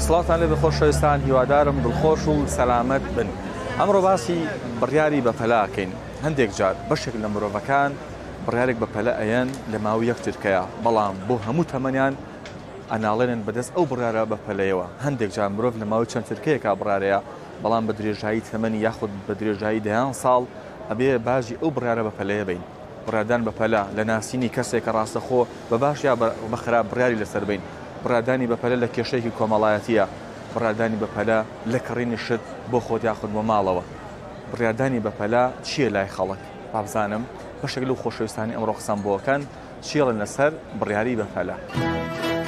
سڵاتان لێ بەخۆشەویستان، هیوادارم دڵخۆش و سەلامەت بن. ئەمڕۆ باسی بڕیاری بەپەلاکەین. هەندێک جار بەشێک لە مرۆڤەکان بڕیارێک بەپەلە ئەیەن لە ماوەی یەک ترکەیە، بەڵام بۆ هەموو تەمەنیان ئەناڵێنن بەدەست ئەو بڕیارە بەپەلەیەوە. هەندێک جار مرۆڤ لە ماوەی چەند ترکەیەکا بڕیارەیە، بەڵام بە درێژایی تەمەنی یاخود بە درێژایی دەیان ساڵ ئەبێ باژی ئەو بڕیارە بەپەلەیە بین. بڕادان بەپەلە لە ناسینی کەسێکە ڕاستەخۆ بە باش یا بە خراپ بڕیاری لەسەر بین. بڕادانی بەپەلە لە کێشەیەکی کۆمەڵایەتیە، بڕادانی بەپەلە لە کڕینی شت بۆ خۆت یاخود بۆ ماڵەوە. بڕادانی بەپەلە چییە لای خەڵک؟ بابزانم بەشێک لەو خۆشەویستانی ئەمڕۆ قسەم بۆکەن چیڵن لەسەر بڕیاری بەپەلە.